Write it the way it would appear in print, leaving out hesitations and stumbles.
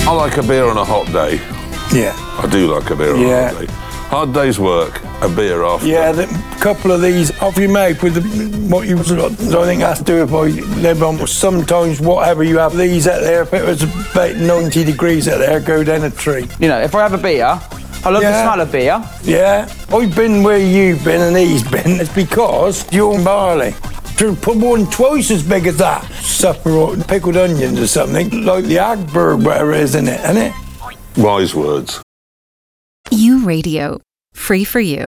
I like a beer on a hot day. Yeah. I do like a beer on a hot day. Hard day's work, a beer after. Yeah, the couple of these off your mouth with what you've got. I think that's do if I live on. Sometimes whatever you have, these out there, if it was about 90 degrees out there, go down a tree. You know, if I have a beer, I love the smell of beer. Yeah, I've been where you've been and he's been. It's because you're barley. To put one twice as big as that. Supper or pickled onions or something, like the Agberg, whatever it is, isn't it? Wise words. U Radio. Free for you.